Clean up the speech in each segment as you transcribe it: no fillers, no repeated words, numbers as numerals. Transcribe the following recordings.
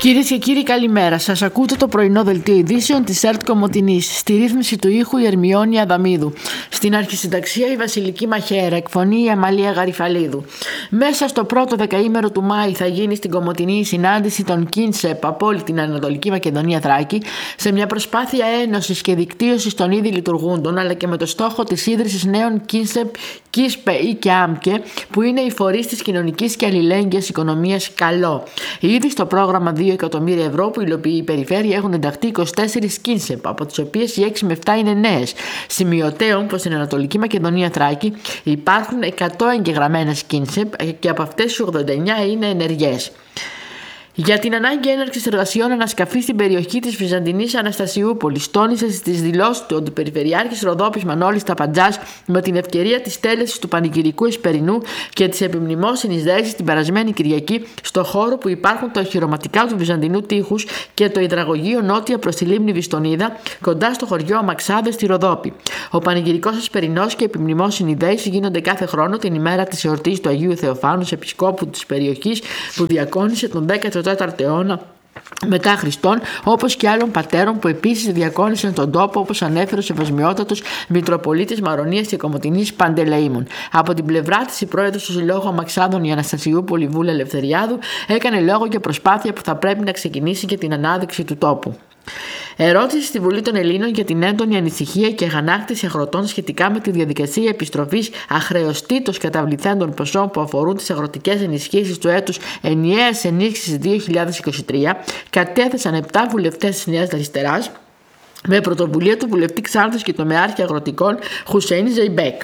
Κυρίες και κύριοι, καλημέρα. Σας ακούτε το πρωινό δελτίο ειδήσεων της ΕΡΤ Κομοτηνής. Στη ρύθμιση του ήχου η Ερμιόνη Αδαμίδου. Στην αρχισυνταξία η Βασιλική Μαχαίρα. Εκφωνεί η Αμαλία Γαριφαλίδου. Μέσα στο πρώτο δεκαήμερο του Μάη θα γίνει στην Κομοτηνή η συνάντηση των ΚΙΝΣΕΠ από όλη την Ανατολική Μακεδονία Θράκη, σε μια προσπάθεια ένωσης και δικτύωσης των ήδη λειτουργούντων, αλλά και με το στόχο της ίδρυσης νέων ΚΙΝΣΕΠ, ΚΙΣΠΕ ή και ΆΜΚΕ, που είναι οι φορείς της κοινωνικής και αλληλέγγυας οικονομίας ΚΑΛΟ. Ήδη στο πρόγραμμα 2 εκατομμύρια ευρώ που υλοποιεί η περιφέρεια έχουν ενταχθεί 24 ΚΙΝΣΕΠ, από τις οποίες οι 6 με 7 είναι νέες. Σημειωτέων πως στην Ανατολική Μακεδονία Θράκη υπάρχουν 100 εγγεγραμμένες ΚΙΝΣΕΠ και από αυτές οι 89 είναι ενεργές. Για την ανάγκη έναρξης εργασιών ανασκαφής στην περιοχή της Βυζαντινής Αναστασιούπολης, τόνισε στις δηλώσεις του ο Περιφερειάρχης Ροδόπης Μανώλης Ταπαντζάς με την ευκαιρία της τέλεσης του Πανηγυρικού Εσπερινού και της επιμνημόσυνης δέσης την περασμένη Κυριακή, στο χώρο που υπάρχουν τα οχυρωματικά του Βυζαντινού τείχους και το υδραγωγείο νότια προς τη λίμνη Βιστονίδα, κοντά στο χωριό Αμαξάδες στη Ροδόπη. Ο Πανηγυρικός Εσπερινός και η επιμνημόσυνη δέση γίνονται κάθε χρόνο την ημέρα της εορτής του Αγίου Θεοφάνου, επισκόπου της περιοχής, που διακόνησε τον 14ο αιώνα μετά Χριστόν, όπως και άλλων πατέρων που επίσης διακόνησαν τον τόπο, όπως ανέφερε ο Σεβασμιότατος Μητροπολίτης Μαρονίας και Κομοτηνής Παντελεήμων. Από την πλευρά της, η πρόεδρος του Συλλόγου Αμαξάδων, η Αναστασιούπολη Βούλα Ελευθεριάδου, έκανε λόγο για προσπάθεια που θα πρέπει να ξεκινήσει για την ανάδειξη του τόπου. Ερώτηση στη Βουλή των Ελλήνων για την έντονη ανησυχία και αγανάκτηση αγροτών σχετικά με τη διαδικασία επιστροφής αχρεωστήτως καταβληθέντων ποσών που αφορούν τις αγροτικές ενισχύσεις του έτους ενιαίας ενίσχυσης 2023, κατέθεσαν 7 βουλευτές της Νέας Αριστεράς με πρωτοβουλία του βουλευτή Ξάνθους και τομεάρχη αγροτικών Χουσέιν Ζεϊμπέκ.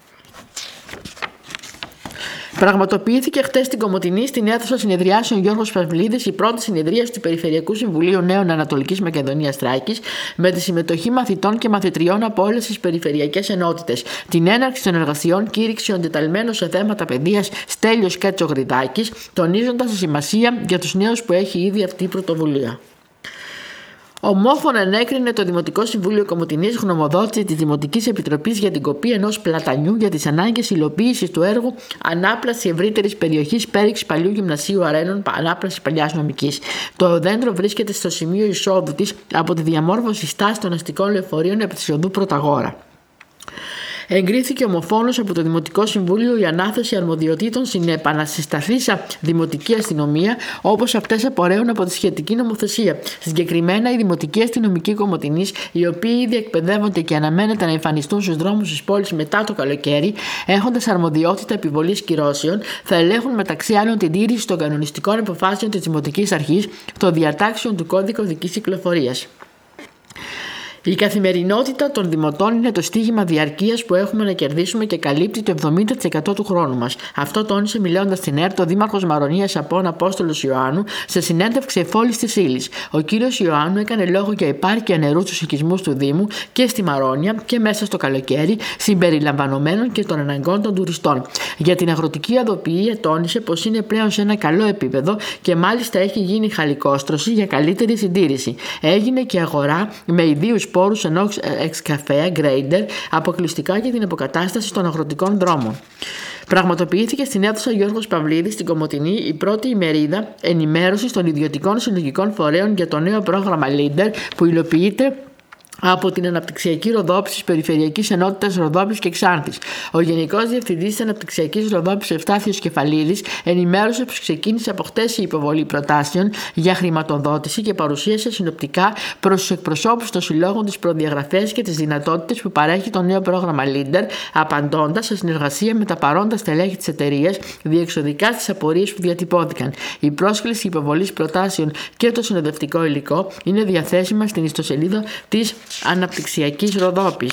Πραγματοποιήθηκε χτες στην Κομοτηνή, στην αίθουσα συνεδριάσεων Γιώργος Παυλίδης, η πρώτη συνεδρίαση του Περιφερειακού Συμβουλίου Νέων Ανατολικής Μακεδονίας Θράκης, με τη συμμετοχή μαθητών και μαθητριών από όλες τις περιφερειακές ενότητες. Την έναρξη των εργασιών κήρυξε ο εντεταλμένος σε θέματα παιδείας Στέλιος Κατσογριδάκης, τονίζοντας τη σημασία για τους νέους που έχει ήδη αυτή η πρωτοβουλία. Ομόφωνα ενέκρινε το Δημοτικό Συμβούλιο Κομοτηνής γνωμοδότηση της Δημοτικής Επιτροπής για την κοπή ενός πλατανιού για τις ανάγκες υλοποίησης του έργου ανάπλαση ευρύτερης περιοχής πέριξης παλιού γυμνασίου Αρένων, ανάπλαση παλιάς νομικής. Το δέντρο βρίσκεται στο σημείο εισόδου της από τη διαμόρφωση στάση των αστικών λεωφορείων επί της οδού Πρωταγόρα. Εγκρίθηκε ομοφόνος από το Δημοτικό Συμβούλιο η ανάθεση αρμοδιοτήτων στην επανασυσταθήσα Δημοτική Αστυνομία, όπως αυτές απορρέουν από τη σχετική νομοθεσία. Συγκεκριμένα, οι Δημοτικοί Αστυνομικοί Κομοτηνής, οι οποίοι ήδη εκπαιδεύονται και αναμένεται να εμφανιστούν στους δρόμους της πόλης μετά το καλοκαίρι, έχοντας αρμοδιότητα επιβολής κυρώσεων, θα ελέγχουν μεταξύ άλλων την τήρηση των κανονιστικών αποφάσεων της Δημοτικής Αρχής, των διατάξεων του Κώδικα Οδικής Κυκλοφορίας. Η καθημερινότητα των δημοτών είναι το στίγμα διαρκείας που έχουμε να κερδίσουμε και καλύπτει το 70% του χρόνου μας. Αυτό τόνισε μιλώντας στην ΕΡΤ ο Δήμαρχος Μαρονίας Απών Απόστολος Ιωάννου σε συνέντευξη εφόλης της ύλης. Ο κύριος Ιωάννου έκανε λόγο για επάρκεια νερού στους οικισμούς του Δήμου και στη Μαρόνια και μέσα στο καλοκαίρι, συμπεριλαμβανομένων και των αναγκών των τουριστών. Για την αγροτική οδοποιία τόνισε πως είναι πλέον σε ένα καλό επίπεδο και μάλιστα έχει γίνει χαλικόστρωση για καλύτερη συντήρηση. Έγινε και αγορά με ιδίους πόρους ενός εξκαφέα, γκρέιντερ, αποκλειστικά για την αποκατάσταση των αγροτικών δρόμων. Πραγματοποιήθηκε στην αίθουσα Γιώργος Παυλίδης στην Κομοτηνή η πρώτη ημερίδα ενημέρωσης των ιδιωτικών συλλογικών φορέων για το νέο πρόγραμμα Leader που υλοποιείται από την Αναπτυξιακή Ροδόπης της Περιφερειακής Ενότητας Ροδόπης και Ξάνθης. Ο Γενικός Διευθυντής της Αναπτυξιακής Ροδόπης Ευστάθιος Κεφαλίδης ενημέρωσε πως ξεκίνησε από χτες η υποβολή προτάσεων για χρηματοδότηση και παρουσίασε συνοπτικά προς τους εκπροσώπους των συλλόγων τις προδιαγραφές και τις δυνατότητες που παρέχει το νέο πρόγραμμα Leader, απαντώντας σε συνεργασία με τα παρόντα στελέχη της εταιρείας διεξοδικά στις απορίες που διατυπώθηκαν. Η πρόσκληση υποβολής προτάσεων και το συνοδευτικό υλικό είναι διαθέσιμα στην ιστοσελίδα της Αναπτυξιακής Ροδόπης.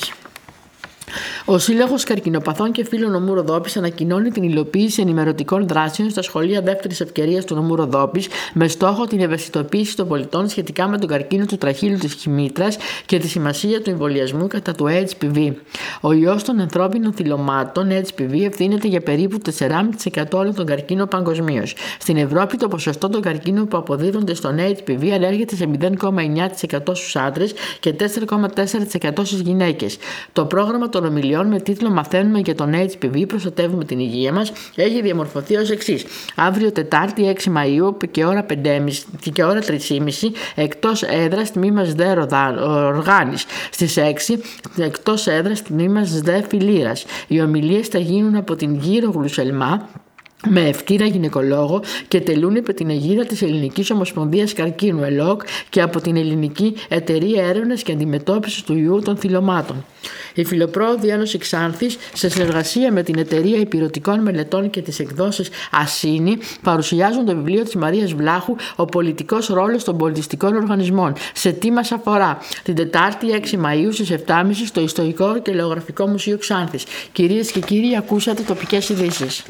Ο Σύλλογος Καρκινοπαθών και Φίλων Νομού Ροδόπης ανακοινώνει την υλοποίηση ενημερωτικών δράσεων στα σχολεία δεύτερης ευκαιρίας του νομού Ροδόπης με στόχο την ευαισθητοποίηση των πολιτών σχετικά με τον καρκίνο του τραχύλου της χυμήτρας και τη σημασία του εμβολιασμού κατά του HPV. Ο ιός των ανθρώπινων θυλωμάτων HPV ευθύνεται για περίπου 4,5% όλων των καρκίνων παγκοσμίως. Στην Ευρώπη το ποσοστό των καρκίνων που αποδίδονται στον HPV ανέρχεται σε 0,9% στους άντρες και 4,4% στις γυναίκες. Το πρόγραμμα των των ομιλιών με τίτλο «Μαθαίνουμε για τον HPV, προστατεύουμε την υγεία μας» έχει διαμορφωθεί ως εξής. Αύριο Τετάρτη 6 Μαΐου και ώρα 3.30 εκτός έδρας τμήμας ΔΕ Οργάνης. Στις 6 εκτός έδρας τμήμας ΔΕ Φιλήρας. Οι ομιλίες θα γίνουν από την Γύρο Γλουσελμά με ευκήρα γυναικολόγο και τελούν υπό την αιγίδα της Ελληνικής Ομοσπονδίας Καρκίνου ΕΛΟΚ και από την Ελληνική Εταιρεία Έρευνας και Αντιμετώπισης του Ιού των Θυλωμάτων. Η Φιλοπρόοδη Ένωση Ξάνθης, σε συνεργασία με την Εταιρεία Υπηρετικών Μελετών και τις εκδόσεις Ασίνη, παρουσιάζουν το βιβλίο της Μαρίας Βλάχου «Ο πολιτικός ρόλος των πολιτιστικών οργανισμών». Σε τι μας αφορά? Την Τετάρτη 6 Μαΐου στις 7.30 στο Ιστορικό και Λεωγραφικό Μουσείο Ξάνθης. Κυρίες και κύριοι, ακούσατε τοπικές ειδήσεις.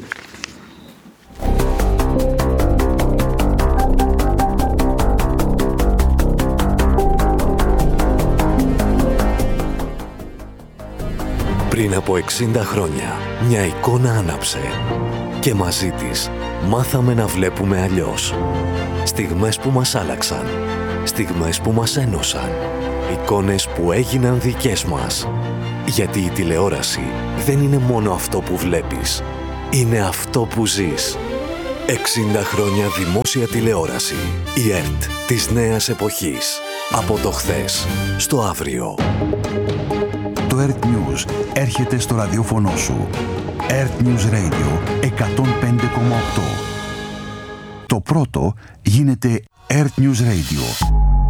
Πριν από 60 χρόνια, μια εικόνα άναψε και μαζί της μάθαμε να βλέπουμε αλλιώς. Στιγμές που μας άλλαξαν, στιγμές που μας ένωσαν, εικόνες που έγιναν δικές μας. Γιατί η τηλεόραση δεν είναι μόνο αυτό που βλέπεις, είναι αυτό που ζεις. 60 χρόνια δημόσια τηλεόραση. Η ΕΡΤ της νέας εποχής. Από το χθες στο αύριο. Το ΕΡΤ News έρχεται στο ραδιόφωνο σου. ΕΡΤ News Radio 105,8. Το πρώτο γίνεται ΕΡΤ News Radio.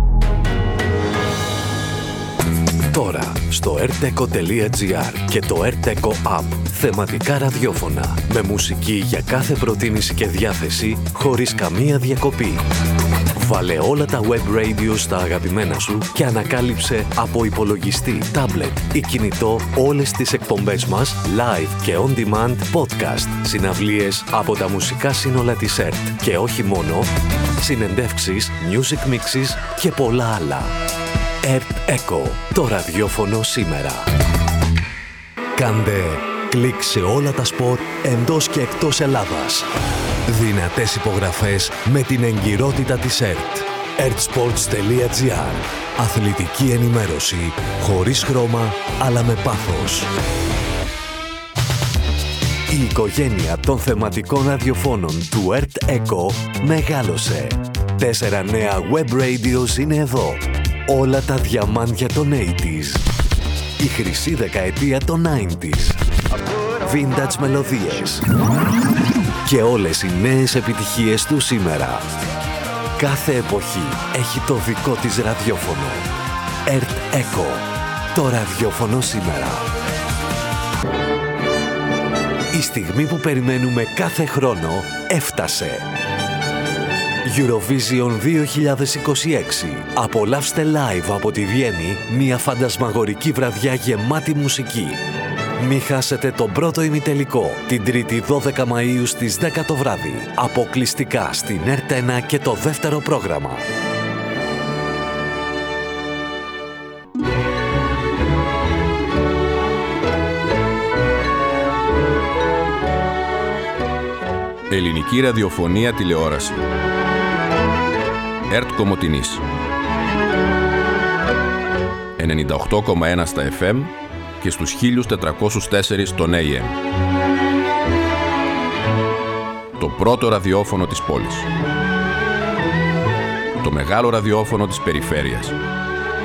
Τώρα στο rteco.gr και το rteco app. Θεματικά ραδιόφωνα με μουσική για κάθε προτίμηση και διάθεση χωρίς καμία διακοπή. Βάλε όλα τα web radio στα αγαπημένα σου και ανακάλυψε από υπολογιστή, τάμπλετ ή κινητό όλες τις εκπομπές μας live και on demand podcast, συναυλίες από τα μουσικά σύνολα της ΕΡΤ και όχι μόνο, συνεντεύξεις, music mixes και πολλά άλλα. ΕΡΤ ΕΚΟ, το ραδιόφωνο σήμερα. Κάντε κλικ σε όλα τα σποτ εντός και εκτός Ελλάδας. Δυνατές υπογραφές με την εγκυρότητα της ΕΡΤ. ertsports.gr. Αθλητική ενημέρωση χωρίς χρώμα αλλά με πάθος. Η οικογένεια των θεματικών ραδιοφώνων του ΕΡΤ ΕΚΟ μεγάλωσε. 4 νέα web radios είναι εδώ. Όλα τα διαμάντια των 80s. Η χρυσή δεκαετία των 90s. Vintage μελωδίες. Και όλες οι νέες επιτυχίες του σήμερα. Κάθε εποχή έχει το δικό της ραδιόφωνο. ΕΡΤ ΕΚΟ. Το ραδιόφωνο σήμερα. Η στιγμή που περιμένουμε κάθε χρόνο έφτασε. Eurovision 2026. Απολαύστε live από τη Βιέννη μια φαντασμαγορική βραδιά γεμάτη μουσική. Μη χάσετε τον πρώτο ημιτελικό την 3η 12 Μαΐου στις 10 το βράδυ. Αποκλειστικά στην ΕΡΤ1 και το δεύτερο πρόγραμμα. Ελληνική ραδιοφωνία τηλεόραση. ΕΡΤ Κομοτηνής 98,1 στα FM και στους 1404 στον AM. Το πρώτο ραδιόφωνο της πόλης. Το μεγάλο ραδιόφωνο της περιφέρειας.